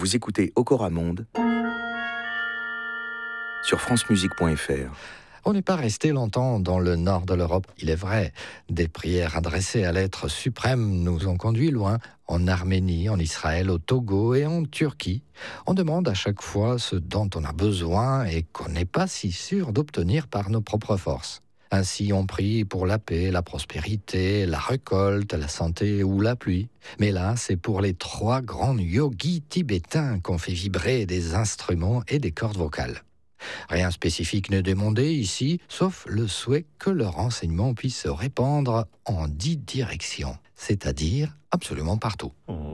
Vous écoutez Okora Monde sur francemusique.fr. On n'est pas resté longtemps dans le nord de l'Europe, il est vrai. Des prières adressées à l'être suprême nous ont conduits loin, en Arménie, en Israël, au Togo et en Turquie. On demande à chaque fois ce dont on a besoin et qu'on n'est pas si sûr d'obtenir par nos propres forces. Ainsi, on prie pour la paix, la prospérité, la récolte, la santé ou la pluie. Mais là, c'est pour les 3 grands yogis tibétains qu'on fait vibrer des instruments et des cordes vocales. Rien spécifique n'est demandé ici, sauf le souhait que leur enseignement puisse se répandre en 10 directions, c'est-à-dire absolument partout.